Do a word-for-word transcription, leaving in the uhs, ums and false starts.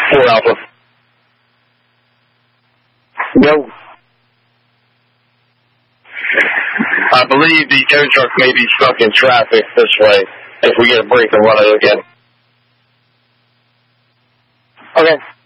four Alpha. No. I believe the tow truck may be stuck in traffic this way if we get a break and run it again. Okay.